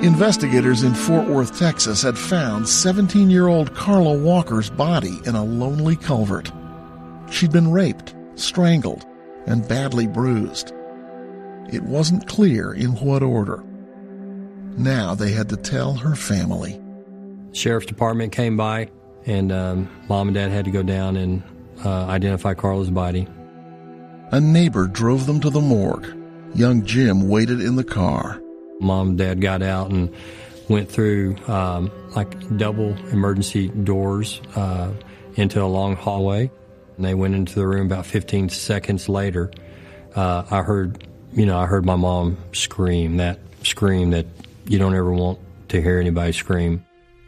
Investigators in Fort Worth, Texas had found 17-year-old Carla Walker's body in a lonely culvert. She'd been raped, strangled, and badly bruised. It wasn't clear in what order. Now they had to tell her family. Sheriff's Department came by, and Mom and Dad had to go down and identify Carla's body. A neighbor drove them to the morgue. Young Jim waited in the car. Mom and Dad got out and went through double emergency doors into a long hallway. And they went into the room about 15 seconds later. I heard my mom scream that you don't ever want to hear anybody scream.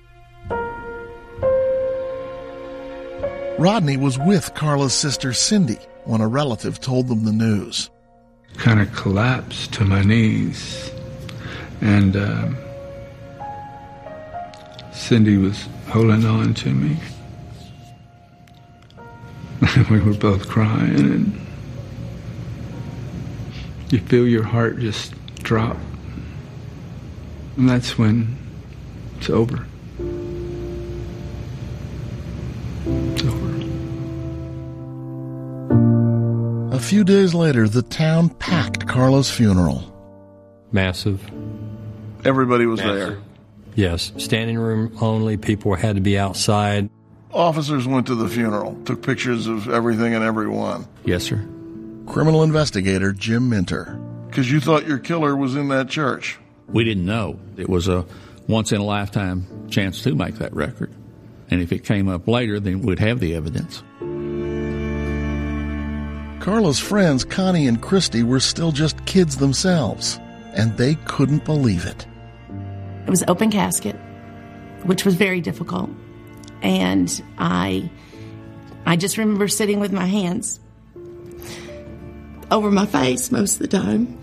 Rodney was with Carla's sister Cindy when a relative told them the news. Kind of collapsed to my knees. And Cindy was holding on to me. We were both crying, and you feel your heart just drop. And that's when it's over. It's over. A few days later, the town packed Carla's funeral. Massive. Everybody was there. Yes, standing room only. People had to be outside. Officers went to the funeral, took pictures of everything and everyone. Yes, sir. Criminal investigator Jim Minter. Because you thought your killer was in that church. We didn't know. It was a once-in-a-lifetime chance to make that record. And if it came up later, then we'd have the evidence. Carla's friends, Connie and Christy, were still just kids themselves, and they couldn't believe it. It was open casket, which was very difficult. And I just remember sitting with my hands over my face most of the time.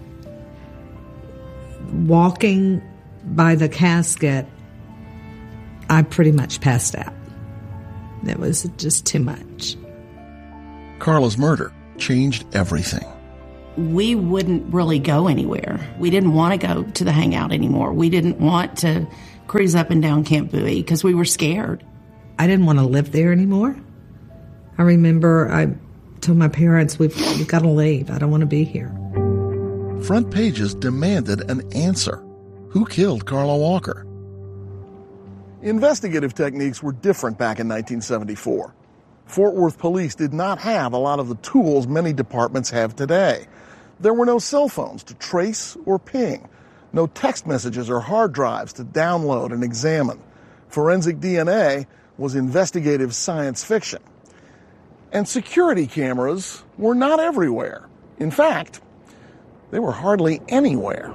Walking by the casket, I pretty much passed out. It was just too much. Carla's murder changed everything. We wouldn't really go anywhere. We didn't want to go to the hangout anymore. We didn't want to cruise up and down Camp Bowie because we were scared. I didn't want to live there anymore. I remember I told my parents, we've got to leave. I don't want to be here. Front pages demanded an answer. Who killed Carla Walker? Investigative techniques were different back in 1974. Fort Worth police did not have a lot of the tools many departments have today. There were no cell phones to trace or ping, no text messages or hard drives to download and examine. Forensic DNA was investigative science fiction. And security cameras were not everywhere. In fact, they were hardly anywhere.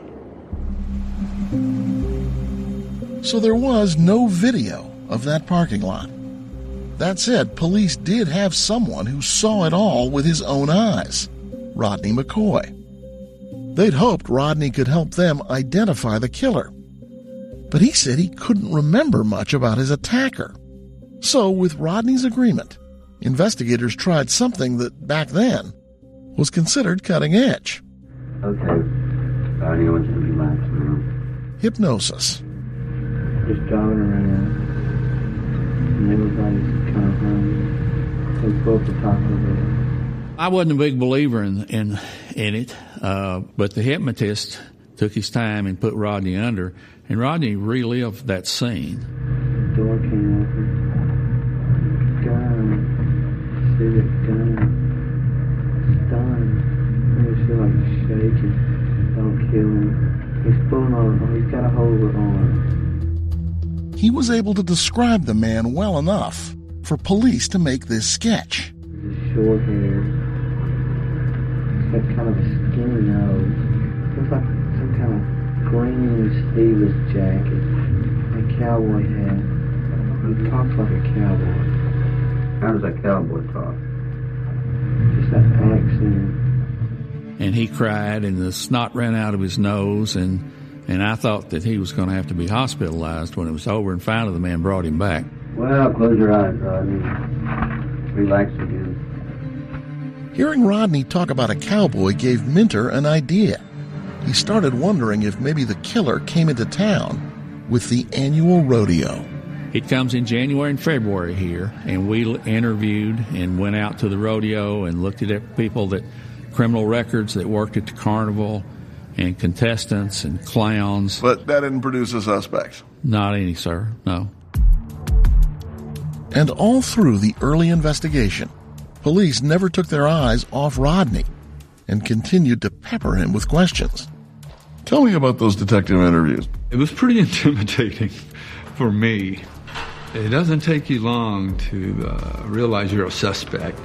So there was no video of that parking lot. That said, police did have someone who saw it all with his own eyes, Rodney McCoy. They'd hoped Rodney could help them identify the killer. But he said he couldn't remember much about his attacker. So, with Rodney's agreement, investigators tried something that, back then, was considered cutting edge. Okay, Rodney, I want you to relax now. Hypnosis. Just driving around, and everybody's kind of hungry. They pull up the top of it. I wasn't a big believer in it, but the hypnotist took his time and put Rodney under, and Rodney relived that scene. The door came open. Gun. See it, gun. Stunned. He was feel like shaking. Don't kill him. He's pulling on. He's got a hold of the arm. He was able to describe the man well enough for police to make this sketch. He's short hair. He's got kind of a skinny nose. Looks like some kind of green sleeveless jacket. A cowboy hat. He talks like a cowboy. How does that cowboy talk? Just that accent. And he cried, and the snot ran out of his nose, and I thought that he was going to have to be hospitalized when it was over, and finally the man brought him back. Well, close your eyes, Rodney. Relax again. Hearing Rodney talk about a cowboy gave Minter an idea. he started wondering if maybe the killer came into town with the annual rodeo. It comes in January and February here, and we interviewed and went out to the rodeo and looked at people criminal records that worked at the carnival, and contestants and clowns. But that didn't produce a suspect? Not any, sir, no. And all through the early investigation, police never took their eyes off Rodney and continued to pepper him with questions. Tell me about those detective interviews. It was pretty intimidating for me. It doesn't take you long to realize you're a suspect.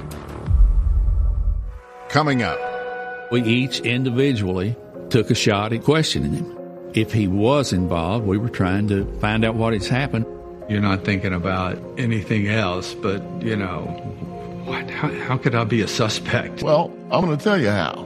Coming up, we each individually took a shot at questioning him. If he was involved, we were trying to find out what has happened. You're not thinking about anything else, but, how could I be a suspect? Well, I'm going to tell you how.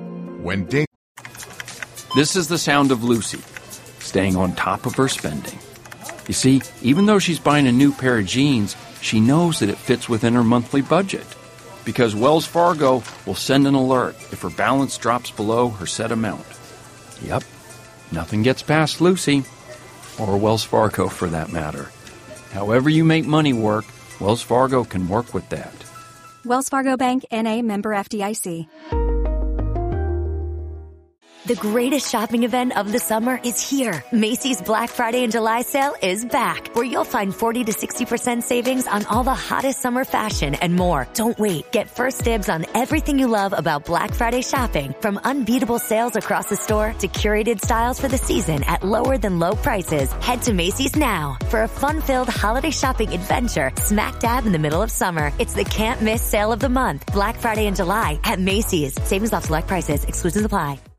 This is the sound of Lucy, staying on top of her spending. You see, even though she's buying a new pair of jeans, she knows that it fits within her monthly budget. Because Wells Fargo will send an alert if her balance drops below her set amount. Yep, nothing gets past Lucy, or Wells Fargo for that matter. However you make money work, Wells Fargo can work with that. Wells Fargo Bank, N.A., member FDIC. The greatest shopping event of the summer is here. Macy's Black Friday and July sale is back, where you'll find 40 to 60% savings on all the hottest summer fashion and more. Don't wait. Get first dibs on everything you love about Black Friday shopping, from unbeatable sales across the store to curated styles for the season at lower than low prices. Head to Macy's now for a fun-filled holiday shopping adventure smack dab in the middle of summer. It's the can't miss sale of the month. Black Friday and July at Macy's. Savings off select prices. Exclusions apply.